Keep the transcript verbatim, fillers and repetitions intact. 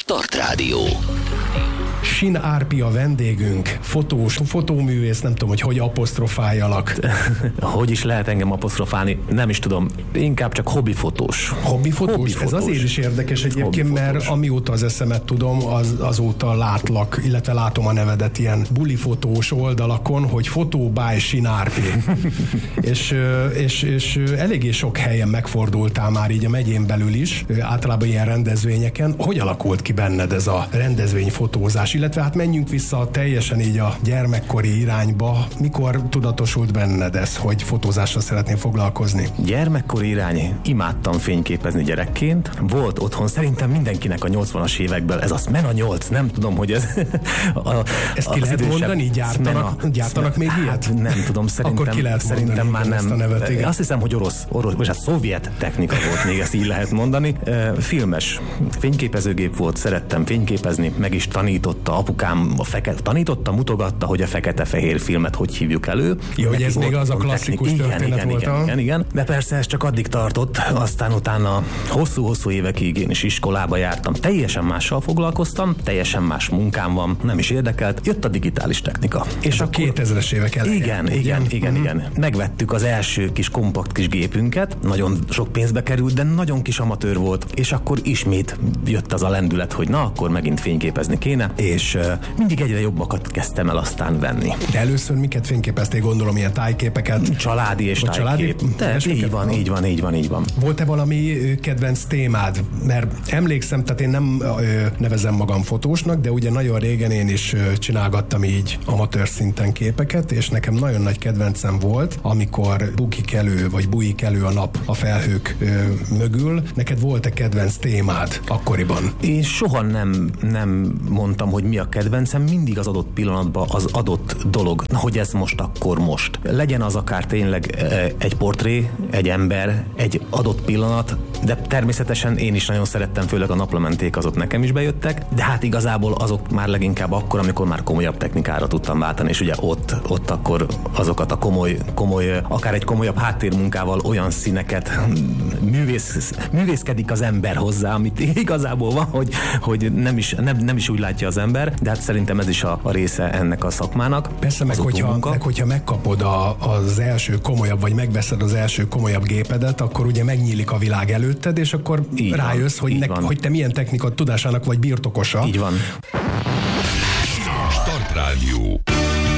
Start Rádió. Sin Árpi a vendégünk, fotós, fotóművész, nem tudom, hogy hogy apostrofáljalak. Hogy is lehet engem apostrofálni? Nem is tudom. Inkább csak hobbifotós. Hobbifotós? Hobbifotós. Ez azért is érdekes egyébként, mert amióta az eszemet tudom, az, azóta látlak, illetve látom a nevedet ilyen bulifotós oldalakon, hogy fotó by Sin Árpi. és, és, és eléggé sok helyen megfordultál már így a megyén belül is, általában ilyen rendezvényeken. Hogy alakult ki benned ez a rendezvényfotózás? Illetve hát menjünk vissza teljesen így a gyermekkori irányba. Mikor tudatosult benned ez, hogy fotózással szeretnél foglalkozni? Gyermekkori irány. Imádtam fényképezni gyerekként. Volt otthon szerintem mindenkinek a nyolcvanas évekből ez a Smena nyolc, nem tudom, hogy ez a, ezt ki lehet idősebb, mondani? Gyártanak, Smena, gyártanak Smena, még ilyet? Hát nem tudom, szerintem, akkor ki lehet szerintem már nem. Nevet, azt hiszem, hogy orosz, orosz, vagy hát szovjet technika volt, még ezt így lehet mondani. Filmes fényképezőgép volt, szerettem fényképezni, meg is tanított apukám a fekete, tanította, mutogatta, hogy a fekete-fehér filmet hogy hívjuk elő. Jó, hogy ez még az a klasszikus technik. történet igen, volt. Igen, igen, igen, de persze ez csak addig tartott, aztán utána hosszú-hosszú évekig én is iskolába jártam, teljesen mással foglalkoztam, teljesen más munkám van, nem is érdekelt, jött a digitális technika. És ez a kétezres évek elején. Igen, igen, igen, igen, uh-huh. igen. Megvettük az első kis kompakt kis gépünket, nagyon sok pénzbe került, de nagyon kis amatőr volt, és akkor ismét jött az a lendület, hogy na, akkor megint fényképezni kéne, és uh, mindig egyre jobbakat kezdtem el aztán venni. De először miket fényképezték, gondolom, ilyen tájképeket? Családi és tájkép. Családi? Tehát így van, így van, így van, így van. Volt-e valami kedvenc témád? Mert emlékszem, tehát én nem ö, nevezem magam fotósnak, de ugye nagyon régen én is ö, csinálgattam így amatőr szinten képeket, és nekem nagyon nagy kedvencem volt, amikor bukik elő, vagy bújik elő a nap a felhők ö, mögül. Neked volt-e kedvenc témád akkoriban? Én soha nem, nem mondtam, hogy mi a kedvencem, mindig az adott pillanatban az adott dolog, hogy ez most akkor most. Legyen az akár tényleg egy portré, egy ember, egy adott pillanat, de természetesen én is nagyon szerettem, főleg a naplementék, azok nekem is bejöttek, de hát igazából azok már leginkább akkor, amikor már komolyabb technikára tudtam váltani, és ugye ott, ott akkor azokat a komoly, komoly, akár egy komolyabb háttérmunkával olyan színeket művész, művészkedik az ember hozzá, amit igazából van, hogy, hogy nem, is, nem, nem is úgy látja az ember, de hát szerintem ez is a, a része ennek a szakmának. Persze, meg hogyha, meg hogyha megkapod a, az első komolyabb, vagy megveszed az első komolyabb gépedet, akkor ugye megnyílik a világ előtted, és akkor így rájössz, van, hogy, ne, hogy te milyen technika tudásának vagy birtokosa. Így van. Start Rádió.